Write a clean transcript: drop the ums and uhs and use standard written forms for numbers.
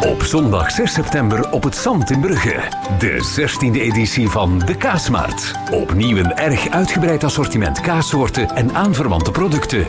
Op zondag 6 september op het Zand in Brugge. De 16e editie van de Kaasmarkt. Opnieuw een erg uitgebreid assortiment kaassoorten en aanverwante producten.